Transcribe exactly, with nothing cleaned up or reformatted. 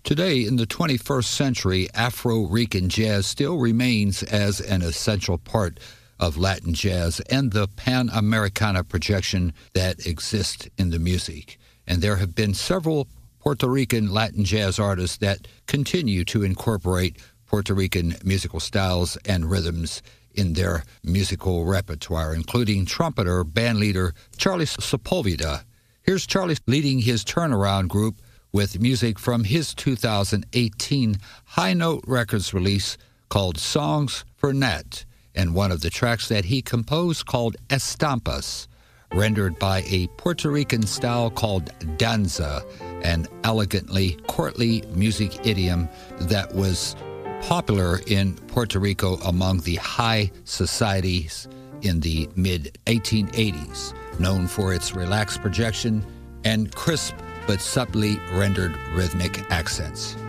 Today, in the twenty-first century, Afro-Rican jazz still remains as an essential part of Latin jazz and the Pan-Americana projection that exists in the music. And there have been several Puerto Rican Latin jazz artists that continue to incorporate Puerto Rican musical styles and rhythms in their musical repertoire, including trumpeter, bandleader Charlie Sepulveda. Here's Charlie leading his Turnaround group with music from his two thousand eighteen High Note Records release called Songs for Nat, and one of the tracks that he composed called Estampas, rendered by a Puerto Rican style called danza, an elegantly courtly music idiom that was popular in Puerto Rico among the high societies in the mid eighteen eighties, known for its relaxed projection and crisp but subtly rendered rhythmic accents.